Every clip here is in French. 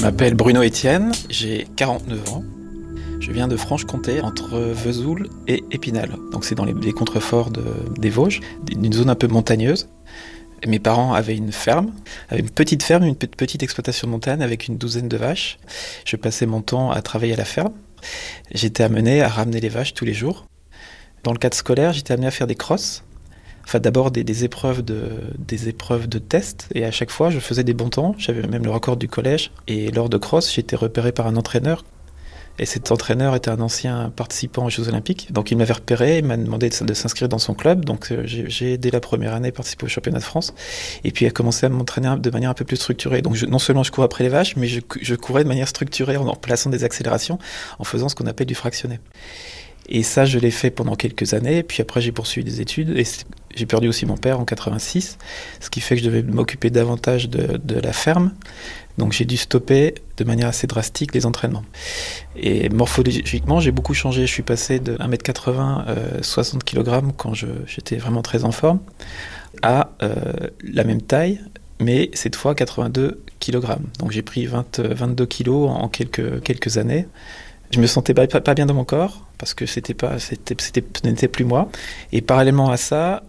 m'appelle Bruno Etienne, j'ai 49 ans. Je viens de Franche-Comté, entre Vesoul et Épinal. Donc c'est dans les contreforts des Vosges, d'une zone un peu montagneuse. Et mes parents avaient une petite ferme, une petite exploitation de montagne avec une douzaine de vaches. Je passais mon temps à travailler à la ferme. J'étais amené à ramener les vaches tous les jours. Dans le cadre scolaire, j'étais amené à faire des crosses. Enfin, d'abord des épreuves de test, et à chaque fois je faisais des bons temps. J'avais même le record du collège, et lors de cross j'ai été repéré par un entraîneur, et cet entraîneur était un ancien participant aux Jeux Olympiques, donc il m'avait repéré, il m'a demandé de s'inscrire dans son club. Donc j'ai dès la première année participé au championnat de France, et puis a commencé à m'entraîner de manière un peu plus structurée. Donc non seulement je courais après les vaches, mais je courais de manière structurée en plaçant des accélérations, en faisant ce qu'on appelle du fractionné. Et ça, je l'ai fait pendant quelques années. Puis après, j'ai poursuivi des études. Et j'ai perdu aussi mon père en 86, ce qui fait que je devais m'occuper davantage de la ferme. Donc j'ai dû stopper de manière assez drastique les entraînements. Et morphologiquement, j'ai beaucoup changé. Je suis passé de 1m80, 60 kg quand j'étais vraiment très en forme, à la même taille, mais cette fois 82 kg. Donc j'ai pris 22 kg en quelques années. Je me sentais pas bien dans mon corps, parce que ce n'était plus moi. Et parallèlement à ça,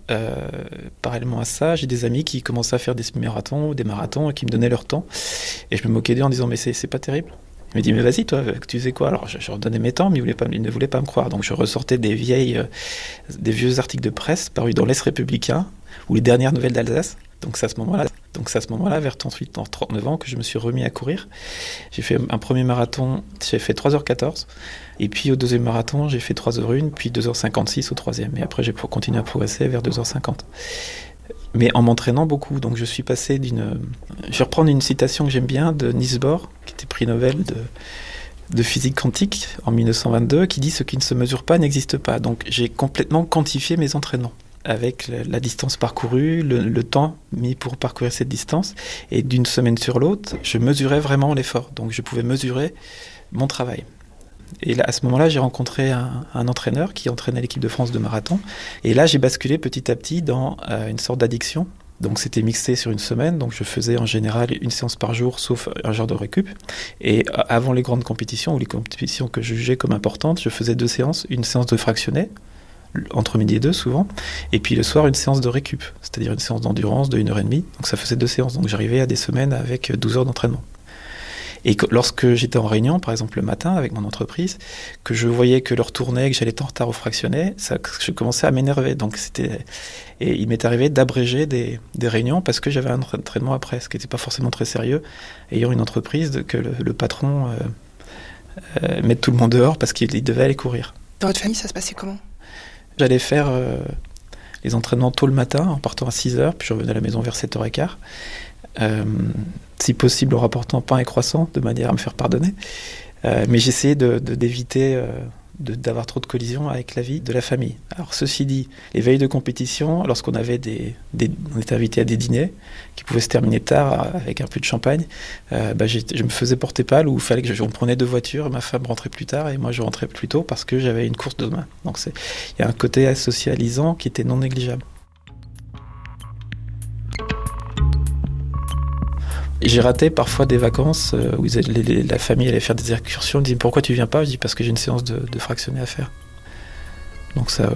j'ai des amis qui commençaient à faire des semi-marathons ou des marathons et qui me donnaient leur temps. Et je me moquais d'eux en disant, mais c'est pas terrible. Il me dit, mais vas-y, toi, tu faisais quoi? Alors je leur donnais mes temps, mais ils ne voulaient pas me croire. Donc je ressortais des vieux articles de presse parus dans l'Est républicain, ou les dernières nouvelles d'Alsace. Donc c'est à ce moment-là, vers 39 ans, que je me suis remis à courir. J'ai fait un premier marathon, j'ai fait 3h14. Et puis au deuxième marathon, j'ai fait 3h01, puis 2h56 au troisième. Et après, j'ai continué à progresser vers 2h50. Mais en m'entraînant beaucoup. Donc je suis passé Je vais reprendre une citation que j'aime bien de Niels Bohr, qui était prix Nobel de physique quantique en 1922, qui dit « Ce qui ne se mesure pas n'existe pas ». Donc j'ai complètement quantifié mes entraînements, avec la distance parcourue, le temps mis pour parcourir cette distance. Et d'une semaine sur l'autre, je mesurais vraiment l'effort. Donc je pouvais mesurer mon travail. Et là, à ce moment-là, j'ai rencontré un entraîneur qui entraînait l'équipe de France de marathon. Et là, j'ai basculé petit à petit dans une sorte d'addiction. Donc c'était mixé sur une semaine. Donc je faisais en général une séance par jour, sauf un jour de récup. Et avant les grandes compétitions, ou les compétitions que je jugeais comme importantes, je faisais 2 séances. Une séance de fractionné, entre midi et 2 souvent, et puis le soir une séance de récup, c'est-à-dire une séance d'endurance de 1h30, donc ça faisait 2 séances, donc j'arrivais à des semaines avec 12 heures d'entraînement. Et lorsque j'étais en réunion, par exemple le matin avec mon entreprise, que je voyais que l'heure tournait, que j'allais être en retard au fractionné, je commençais à m'énerver, et il m'est arrivé d'abréger des réunions parce que j'avais un entraînement après, ce qui n'était pas forcément très sérieux, ayant une entreprise que le patron mette tout le monde dehors parce qu'il devait aller courir. Dans votre famille, ça se passait comment ? J'allais faire les entraînements tôt le matin en partant à 6h, puis je revenais à la maison vers 7h15. Si possible en rapportant pain et croissant, de manière à me faire pardonner. Mais j'essayais d'éviter d'avoir trop de collisions avec la vie de la famille. Alors ceci dit, les veilles de compétition, lorsqu'on avait on était invité à des dîners qui pouvaient se terminer tard avec un peu de champagne, je me faisais porter pâle, où il fallait que on prenait 2 voitures, ma femme rentrait plus tard et moi je rentrais plus tôt parce que j'avais une course demain. Donc il y a un côté socialisant qui était non négligeable. J'ai raté parfois des vacances où la famille allait faire des excursions. Ils me disaient, pourquoi tu viens pas? Je dis, parce que j'ai une séance de fractionné à faire. Donc ça,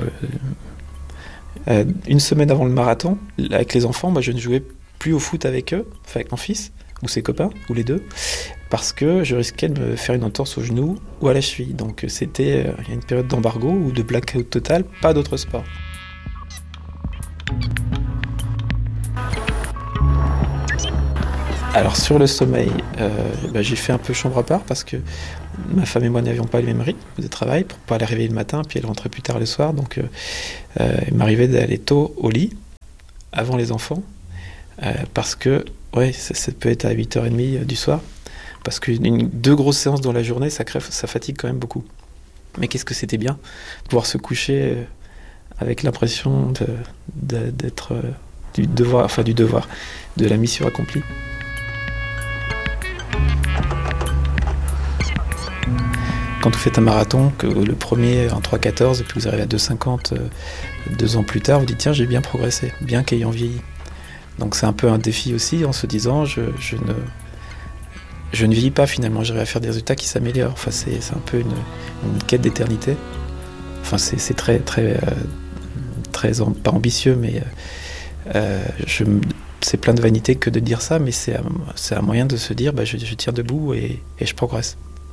une semaine avant le marathon, avec les enfants, moi je ne jouais plus au foot avec eux, enfin avec mon fils ou ses copains, ou les deux, parce que je risquais de me faire une entorse au genou ou à la cheville. Donc il y a une période d'embargo ou de blackout total, pas d'autres sports. Alors sur le sommeil, j'ai fait un peu chambre à part parce que ma femme et moi n'avions pas le même rythme de travail pour pas aller réveiller le matin, puis elle rentrait plus tard le soir. Donc il m'arrivait d'aller tôt au lit, avant les enfants, parce que ça peut être à 8h30 du soir, parce que 2 grosses séances dans la journée, ça fatigue quand même beaucoup. Mais qu'est-ce que c'était bien de pouvoir se coucher avec l'impression d'être du devoir, de la mission accomplie. Quand vous faites un marathon, que le premier en 3h14 et puis vous arrivez à 2h50 2 ans plus tard, vous dites tiens, j'ai bien progressé, bien qu'ayant vieilli. Donc c'est un peu un défi aussi en se disant je je ne vieillis pas finalement, j'arrive à faire des résultats qui s'améliorent. Enfin, c'est un peu une quête d'éternité. Enfin, c'est très, très, pas ambitieux, mais c'est plein de vanité que de dire ça, mais c'est un moyen de se dire, je tiens debout et je progresse.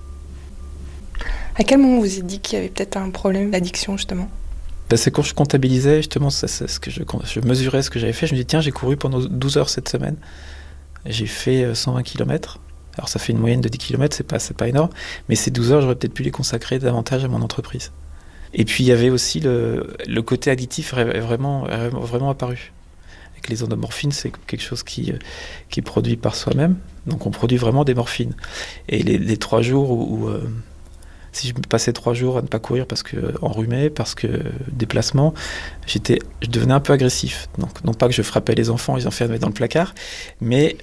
À quel moment vous vous êtes dit qu'il y avait peut-être un problème d'addiction, justement ? C'est quand je comptabilisais, justement, ce que je mesurais ce que j'avais fait. Je me dis, tiens, j'ai couru pendant 12 heures cette semaine. J'ai fait 120 km. Alors ça fait une moyenne de 10 km, c'est pas énorme, mais ces 12 heures, j'aurais peut-être pu les consacrer davantage à mon entreprise. Et puis il y avait aussi le côté additif vraiment apparu. Avec les endomorphines, c'est quelque chose qui est produit par soi-même, donc on produit vraiment des morphines. Et les 3 jours où si je me passais 3 jours à ne pas courir parce que enrhumé, parce que déplacement, je devenais un peu agressif. Donc non pas que je frappais les enfants, les enfermais dans le placard, mais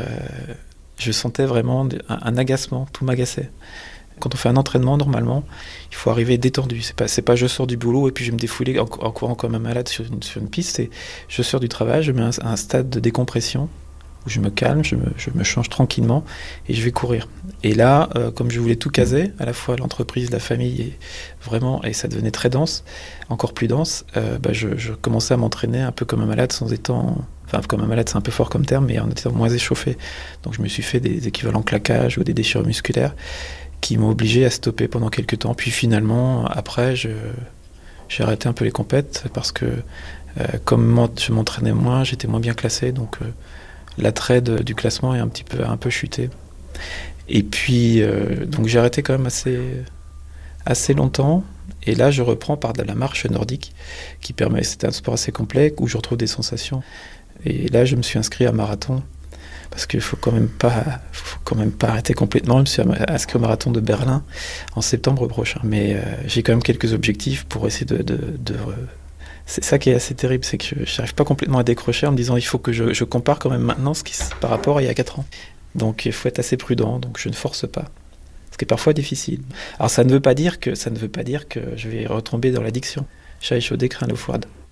je sentais vraiment un agacement, tout m'agaçait. Quand on fait un entraînement, normalement, il faut arriver détendu. C'est pas je sors du boulot et puis je vais me défouler en courant comme un malade sur une piste. C'est je sors du travail, je mets un stade de décompression où je me calme, je me change tranquillement et je vais courir. Et là, comme je voulais tout caser, à la fois l'entreprise, la famille, et ça devenait très dense, encore plus dense, je commençais à m'entraîner un peu comme un malade Enfin, comme un malade, c'est un peu fort comme terme, mais en étant moins échauffé. Donc je me suis fait des équivalents claquages ou des déchirures musculaires qui m'ont obligé à stopper pendant quelques temps. Puis finalement, après, j'ai arrêté un peu les compètes parce que comme je m'entraînais moins, j'étais moins bien classé, donc l'attrait du classement est un peu chuté. Et puis, donc j'ai arrêté quand même assez longtemps. Et là, je reprends par de la marche nordique, c'était un sport assez complet, où je retrouve des sensations. Et là, je me suis inscrit à marathon, parce qu'il faut quand même pas arrêter complètement. Je me suis inscrit au marathon de Berlin en septembre prochain. Mais j'ai quand même quelques objectifs pour essayer C'est ça qui est assez terrible, c'est que je n'arrive pas complètement à décrocher en me disant il faut que je compare quand même maintenant par rapport à il y a 4 ans. Donc il faut être assez prudent, donc je ne force pas. Ce qui est parfois difficile. Alors ça ne veut pas dire que je vais retomber dans l'addiction. Chat échaudé craint l'eau froide.